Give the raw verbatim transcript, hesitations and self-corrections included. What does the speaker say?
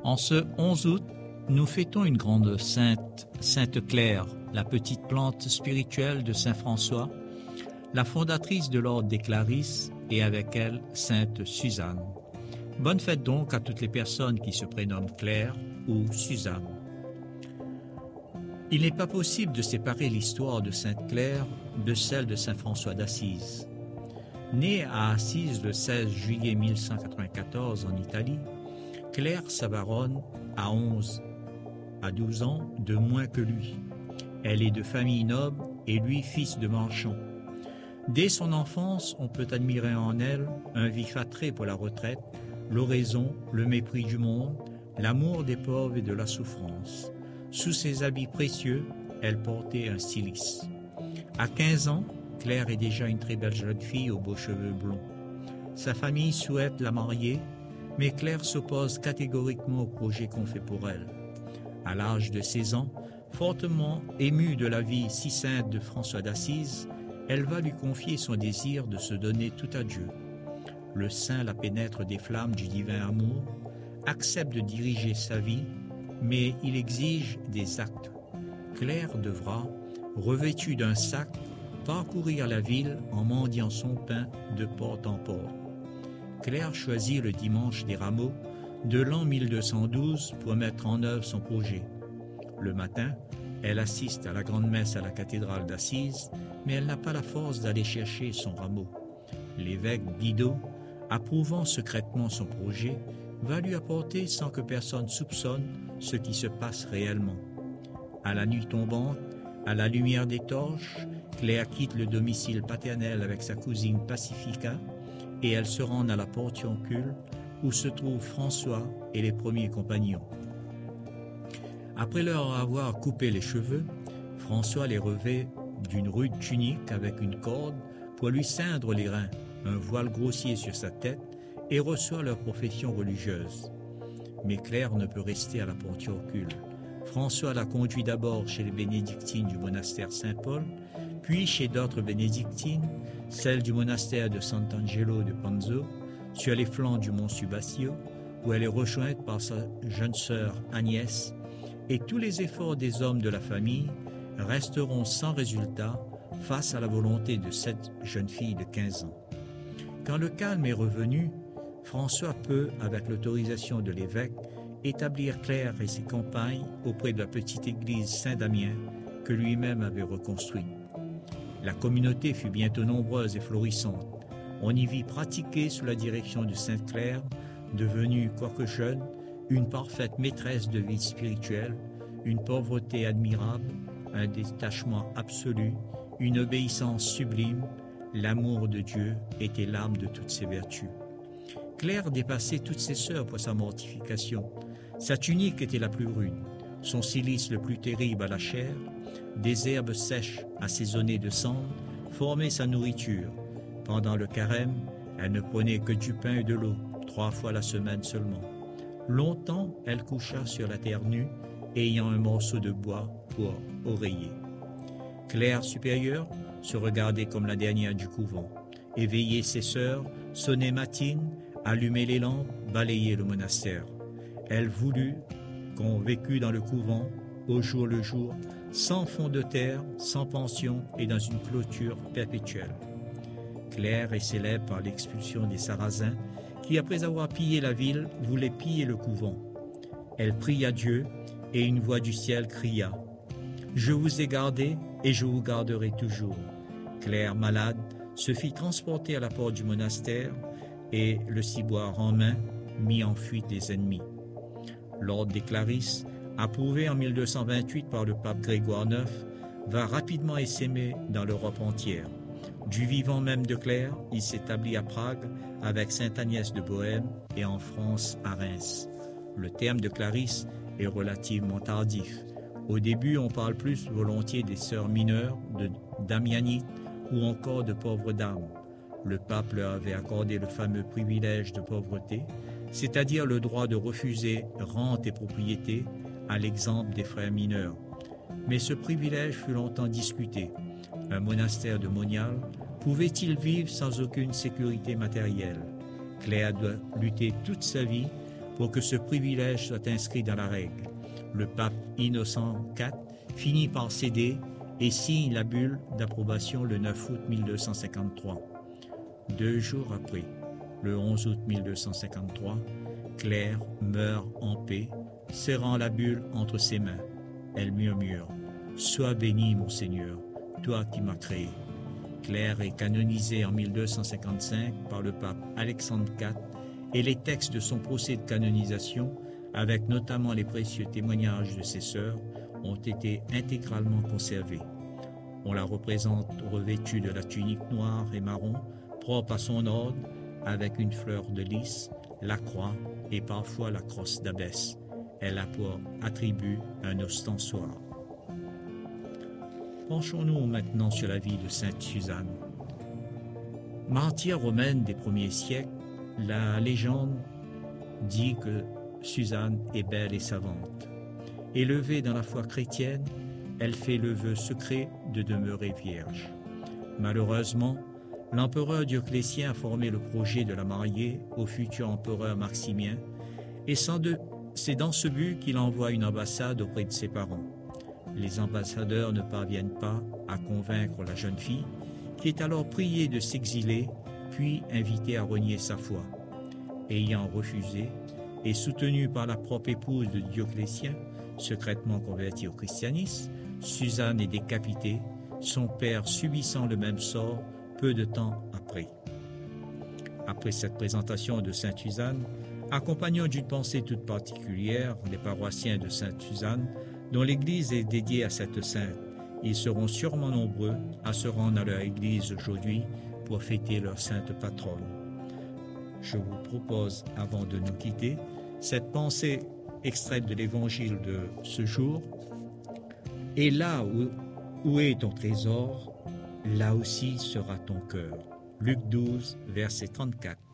En ce onze août, nous fêtons une grande sainte, Sainte Claire, la petite plante spirituelle de Saint François, la fondatrice de l'ordre des Clarisses, et avec elle, Sainte Suzanne. Bonne fête donc à toutes les personnes qui se prénomment Claire ou Suzanne. Il n'est pas possible de séparer l'histoire de Sainte Claire de celle de Saint François d'Assise. Née à Assise le seize juillet mille cent quatre-vingt-quatorze en Italie, Claire Savaron a onze à douze ans de moins que lui. Elle est de famille noble et lui fils de marchand. Dès son enfance, on peut admirer en elle un vif attrait pour la retraite, l'oraison, le mépris du monde, l'amour des pauvres et de la souffrance. Sous ses habits précieux, elle portait un cilice. À quinze ans, Claire est déjà une très belle jeune fille aux beaux cheveux blonds. Sa famille souhaite la marier, mais Claire s'oppose catégoriquement au projet qu'on fait pour elle. À l'âge de seize ans, fortement émue de la vie si sainte de François d'Assise, elle va lui confier son désir de se donner tout à Dieu. Le saint la pénètre des flammes du divin amour, accepte de diriger sa vie, mais il exige des actes. Claire devra, revêtue d'un sac, parcourir la ville en mendiant son pain de porte en porte. Claire choisit le dimanche des rameaux de l'an mille deux cent douze pour mettre en œuvre son projet. Le matin, elle assiste à la grande messe à la cathédrale d'Assise, mais elle n'a pas la force d'aller chercher son rameau. L'évêque Guido, approuvant secrètement son projet, va lui apporter sans que personne soupçonne ce qui se passe réellement. À la nuit tombante, à la lumière des torches, Claire quitte le domicile paternel avec sa cousine Pacifica et elle se rend à la Portiuncule où se trouvent François et les premiers compagnons. Après leur avoir coupé les cheveux, François les revêt d'une rude tunique avec une corde pour lui ceindre les reins, un voile grossier sur sa tête et reçoit leur profession religieuse. Mais Claire ne peut rester à la Portiuncule. François la conduit d'abord chez les bénédictines du monastère Saint-Paul, puis chez d'autres bénédictines, celle du monastère de Sant'Angelo de Panzo, sur les flancs du mont Subasio, où elle est rejointe par sa jeune sœur Agnès, et tous les efforts des hommes de la famille resteront sans résultat face à la volonté de cette jeune fille de quinze ans. Quand le calme est revenu, François peut, avec l'autorisation de l'évêque, établir Claire et ses compagnes auprès de la petite église Saint-Damien que lui-même avait reconstruite. La communauté fut bientôt nombreuse et florissante. On y vit pratiquer sous la direction de Sainte Claire, devenue, quoique jeune, une parfaite maîtresse de vie spirituelle, une pauvreté admirable, un détachement absolu, une obéissance sublime. L'amour de Dieu était l'âme de toutes ses vertus. Claire dépassait toutes ses sœurs pour sa mortification. Sa tunique était la plus rude, son cilice le plus terrible à la chair, des herbes sèches assaisonnées de cendre formaient sa nourriture. Pendant le carême, elle ne prenait que du pain et de l'eau, trois fois la semaine seulement. Longtemps, elle coucha sur la terre nue, ayant un morceau de bois pour oreiller. Claire supérieure se regardait comme la dernière du couvent, éveillait ses sœurs, sonnait matines, allumait les lampes, balayait le monastère. Elle voulut qu'on vécût dans le couvent, au jour le jour, sans fond de terre, sans pension et dans une clôture perpétuelle. Claire est célèbre par l'expulsion des Sarrasins qui, après avoir pillé la ville, voulaient piller le couvent. Elle pria Dieu et une voix du ciel cria « Je vous ai gardé et je vous garderai toujours ». Claire, malade, se fit transporter à la porte du monastère et, le ciboire en main, mit en fuite les ennemis. L'ordre des Clarisses, approuvé en mille deux cent vingt-huit par le pape Grégoire neuf, va rapidement essaimer dans l'Europe entière. Du vivant même de Claire, il s'établit à Prague avec sainte Agnès de Bohême et en France à Reims. Le terme de Clarisse est relativement tardif. Au début, on parle plus volontiers des sœurs mineures, de Damianites ou encore de pauvres dames. Le pape leur avait accordé le fameux privilège de pauvreté, c'est-à-dire le droit de refuser rente et propriété, à l'exemple des frères mineurs. Mais ce privilège fut longtemps discuté. Un monastère de Monial pouvait-il vivre sans aucune sécurité matérielle? Claire doit lutter toute sa vie pour que ce privilège soit inscrit dans la règle. Le pape Innocent quatre finit par céder et signe la bulle d'approbation le neuf août mille deux cent cinquante-trois. Deux jours après, le onze août mille deux cent cinquante-trois, Claire meurt en paix, serrant la bulle entre ses mains. Elle murmure « Sois béni, mon Seigneur, toi qui m'as créé ». Claire est canonisée en mille deux cent cinquante-cinq par le pape Alexandre quatre et les textes de son procès de canonisation, avec notamment les précieux témoignages de ses sœurs, ont été intégralement conservés. On la représente revêtue de la tunique noire et marron, propre à son ordre, avec une fleur de lys, la croix et parfois la crosse d'abbesse. Elle a pour attribut un ostensoir. Penchons-nous maintenant sur la vie de sainte Suzanne. Martyre romaine des premiers siècles, la légende dit que Suzanne est belle et savante. Élevée dans la foi chrétienne, elle fait le vœu secret de demeurer vierge. Malheureusement, l'empereur Dioclétien a formé le projet de la marier au futur empereur Maximien, et c'est dans ce but qu'il envoie une ambassade auprès de ses parents. Les ambassadeurs ne parviennent pas à convaincre la jeune fille, qui est alors priée de s'exiler, puis invitée à renier sa foi. Ayant refusé, et soutenue par la propre épouse de Dioclétien, secrètement convertie au christianisme, Suzanne est décapitée, son père subissant le même sort peu de temps après. Après cette présentation de sainte Suzanne, accompagnons d'une pensée toute particulière les paroissiens de sainte Suzanne, dont l'église est dédiée à cette sainte. Ils seront sûrement nombreux à se rendre à leur église aujourd'hui pour fêter leur sainte patronne. Je vous propose, avant de nous quitter, cette pensée extraite de l'évangile de ce jour. Et là où, où est ton trésor, là aussi sera ton cœur. Luc douze, verset trente-quatre.